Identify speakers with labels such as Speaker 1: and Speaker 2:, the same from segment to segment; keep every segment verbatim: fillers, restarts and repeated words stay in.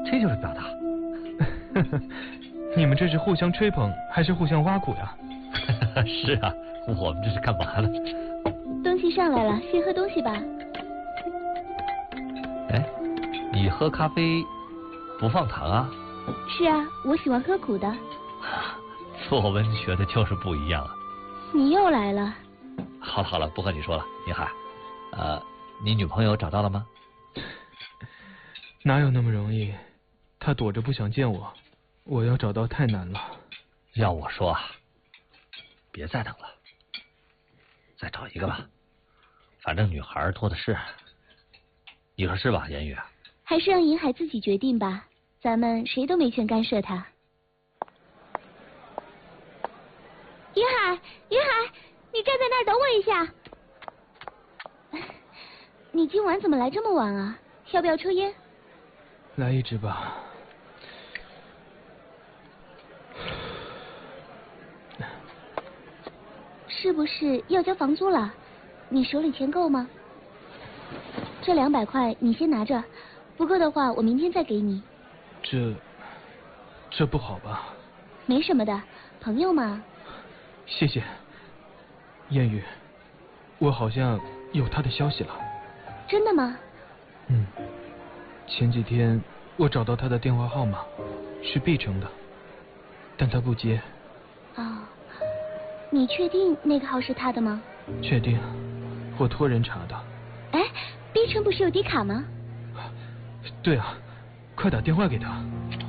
Speaker 1: 这就是表达。
Speaker 2: 你们这是互相吹捧还是互相挖苦呀？
Speaker 1: 是啊，我们这是干嘛呢？
Speaker 3: 东西上来了，先喝东西吧。
Speaker 1: 哎，你喝咖啡不放糖啊？
Speaker 3: 是啊，我喜欢喝苦的。
Speaker 1: 做文学的就是不一样啊。
Speaker 3: 你又来了。
Speaker 1: 好了好了，不和你说了。宁海，呃，你女朋友找到了吗？
Speaker 2: 哪有那么容易？她躲着不想见我，我要找到太难了。
Speaker 1: 要我说啊，别再等了，再找一个吧，反正女孩多的是。你说是吧，言语？
Speaker 3: 还是让银海自己决定吧，咱们谁都没权干涉他。银海，银海，你站在那儿等我一下。你今晚怎么来这么晚啊？要不要抽烟？
Speaker 2: 来一支吧。
Speaker 3: 是不是要交房租了？你手里钱够吗？这两百块你先拿着，不够的话我明天再给你。
Speaker 2: 这这不好吧？
Speaker 3: 没什么的，朋友嘛。
Speaker 2: 谢谢。燕语，我好像有他的消息了。
Speaker 3: 真的吗？
Speaker 2: 嗯，前几天我找到他的电话号码，是 B 城的，但他不接。
Speaker 3: 哦，你确定那个号是他的吗？
Speaker 2: 确定，我托人查的。
Speaker 3: 哎 ，B 城不是有迪卡吗？
Speaker 2: 对啊，快打电话给他。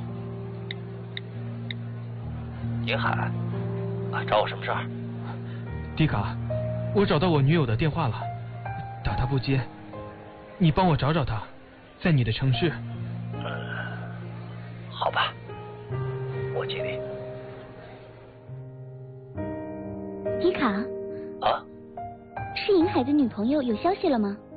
Speaker 1: 宁海，啊，找我什么事儿？
Speaker 2: 迪卡，我找到我女友的电话了，打她不接，你帮我找找她，在你的城市。
Speaker 1: 嗯，好吧，我尽力。
Speaker 3: 迪卡。
Speaker 1: 啊？
Speaker 3: 是银海的女朋友有消息了吗？